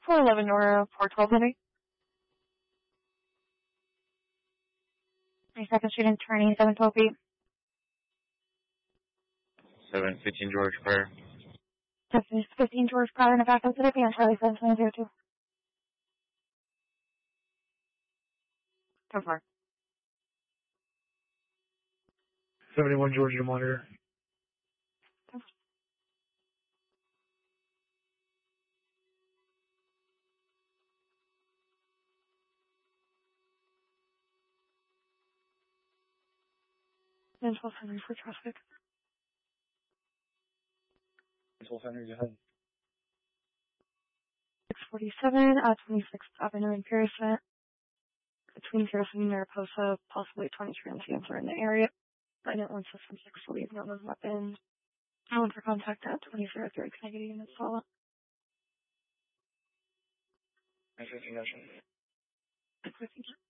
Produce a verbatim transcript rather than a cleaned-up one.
four eleven or four twelve Living. twenty-second Street and turning seven twelve feet. seven fifteen George Pryor. seven fifteen George Pryor in the back of the city on Charlie seven twenty zero two. So far. seventy-one Georgia Monitor. And twelve Henry for traffic. twelve Henry, go ahead. six forty-seven, uh, twenty-sixth Avenue in Pearson. Between Pearson and Mariposa, possibly twenty transients are in the area. Violent one system six will leave no weapons. Calling for contact at twenty zero three. Can I get you in this follow? Thank you.